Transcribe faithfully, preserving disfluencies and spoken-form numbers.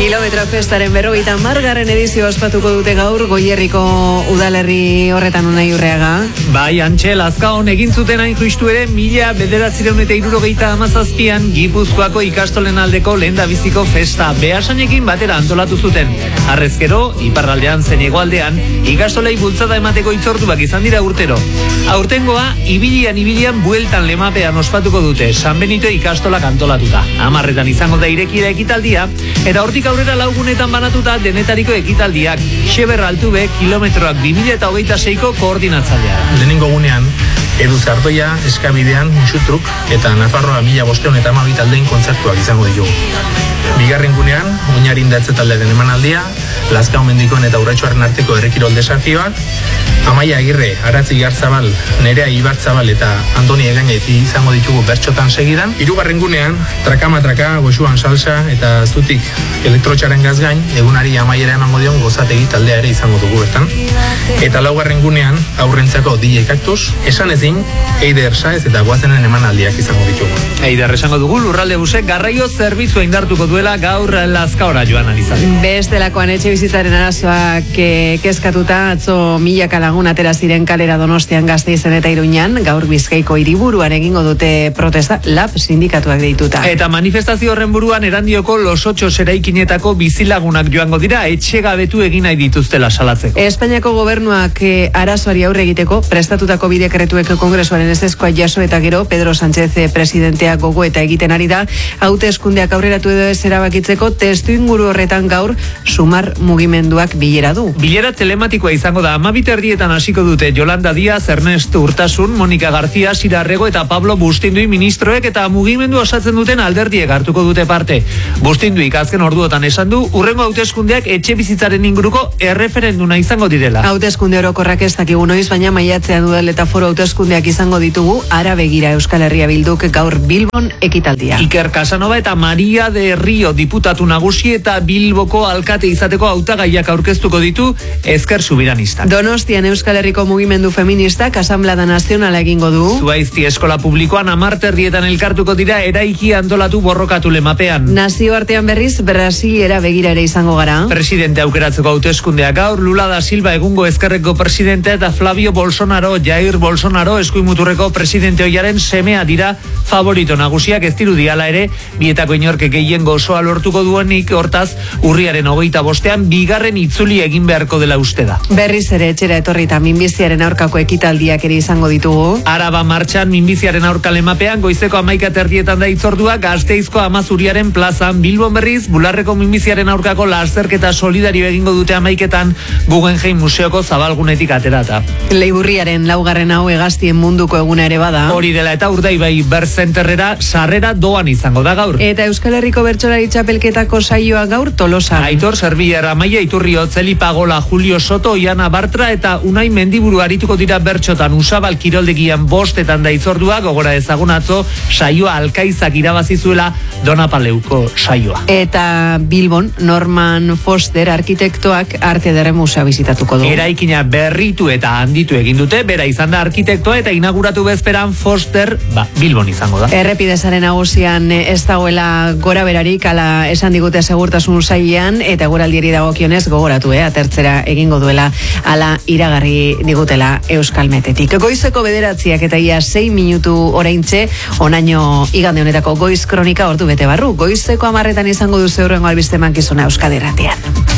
Kilometro festaren berrogeita hamargarren edizio ospatuko dute gaur Goierriko udalerri horretan Unai Urreaga. Bai, Antxe, Lazkaon egin zuten hain justu ere mila bederatziehun eta hirurogeita hamazazpian Gipuzkoako ikastolen aldeko lehendabiziko festa behasanekin batera antolatu zuten. Harrezkero, iparraldean zen hegoaldean, ikastolei bultzada emateko hitzorduak izan dira urtero. Aurtengoa, ibilian ibilian bueltan lemapean ospatuko dute, San Benito ikastolak antolatuta. Hamarretan izango da irekira ekitaldia, eta hortik aurrera laugunetan banatuta denetariko ekitaldiak. Xeber Altube kilometroak bi mila hogeita seiko koordinatzalea. Lehenengo gunean, Edu Zardoia, Eskabidean, Musutruk eta Nafarroa mila bosteun eta hamabi taldeen kontzertuak izango ditugu. Bigarren gunean, Oinarin datze taldearen emanaldia, Lazkao mendikoen eta Urratxoaren arteko errekirol desafioak, Amaia Agirre, Aratzi Garzabal, Nerea Ibarzabal eta Andoni Egañeti izango ditugu bertxotan segidan. Hirugarren gunean, Trakama Traka, Goxuan Salsa eta Zutik elektrotxaren gazgain, egunari amaiera emango dion gozategi taldea ere izango dugu bertan. Eta laugarren gunean, aurrentzako D J Kaktus, Esan ezin, Eider Saez eta Guazenen emanaldiak izango ditugu. Eider esango dugu, Lurralde Busek garraio zerbitzua indartuko duela gaur Lazkaora joan alizateko. Bestelakoan etxe bizitzaren arazoak kezkatuta atzo milaka lagun atera ziren kalera Donostian, Gasteizen eta Iruñan, gaur Bizkaiko hiriburuan egingo dute protesta Lab sindikatuak deituta. Eta manifestazio horren buruan Erandioko Los Otxos eraikinetako bizilagunak joango dira etxe gabetu egin nahi dituztela salatzeko. Espainiako gobernuak eh, arazoari aurre egiteko prestatutako bidekretuek kongresuaren ezezkoa jaso eta gero Pedro Sánchez presidentea gogo eta egiten ari da hauteskundeak aurreratu edo ez erabakitzeko testu inguru horretan gaur Sumar mugimenduak bilera du. Bilera telematikoa izango da hamabi erdietan hasiko dute Yolanda Díaz, Ernest Urtasun, Monika García, Sira Arrego eta Pablo Bustindui ministroek eta mugimendu osatzen duten alderdiek hartuko dute parte. Bustinduik azken orduotan esan du urrengo hauteskundeak etxe bizitzaren inguruko erreferenduna izango direla. Hauteskunde orokorrak ez dakigu noiz, baina maiatzean udal eta foro hauteskundeak izango ditugu. Ara begira Euskal Herria Bilduk gaur Bilbon ekitaldia. Iker Casanova eta Maria de Rio diputatu nagusi eta Bilboko alkate izateko hautagaiak aurkeztuko ditu Ezker Subiranistak. Donostian Euskal Herriko mugimendu feministak asamblada nazionala egingo du. Zuaizti eskola publikoan amarterdietan elkartuko dira eraiki antolatu borrokatu lemapean. Nazioartean berriz Brasilera begira ere izango gara. Presidente aukeratzeko hauteskundea gaur Lula da Silva egungo ezkerreko presidente eta Flavio Bolsonaro, Jair Bolsonaro eskuimuturreko presidente oiaren semea dira favorito nagusiak. Ez dirudiala ere bietako inorke gehien gozoa lortuko duenik, hortaz urriaren hogeita bostean bigarren itzuli egin beharko dela uste da. Berriz ere etxera etorri eta minbiziaren aurkako ekitaldiak ere izango ditugu. Araba martxan minbiziaren aurka lemapean goizeko hamaika terdietan da hitzordua Gasteizko Amazuriaren plazan. Bilbon berriz bularreko minbiziaren aurkako lasterketa solidario egingo dute hamaiketan Guggenheim museoko zabalgunetik aterata. Leiburriaren laugarren hau hegaztien munduko eguna ere bada. Hori dela eta Urdaibai Berzenterrera sarrera doan izango da gaur. Eta Euskal Herriko bertsolari txapelketako saioa gaur Tolosan. Aitor Zerbier, Amaia Iturrio, Zeli Pagola, Julio Soto, Iana Bartra eta Unai Mendiburu arituko dira bertxotan. Usabal kiroldegian bostetan da hitzordua, gogora ezagunatzo saioa Alkaizak irabazi zuela Dona Paleuko saioa. Eta Bilbon Norman Foster arkitektoak arte ederre musea bizitatuko du. Eraikina berritu eta handitu egin dute, bera izan da arkitektoa eta inauguratu bezperan Foster ba, Bilbon izango da. Errepidezaren nagusian ez dagoela gora berarik, ala esan digute segurtasun sailean, eta guraldieri dagokionez gogoratu, eh, atertzera egingo duela, ala iragarri digutela Euskalmetetik. Goizeko bederatziak eta ia sei minutu oraintxe, onaino igande honetako goiz kronika ordu bete barru. Goizeko amarretan izango duzu horrengo albiste mankizuna Euskal Irratian.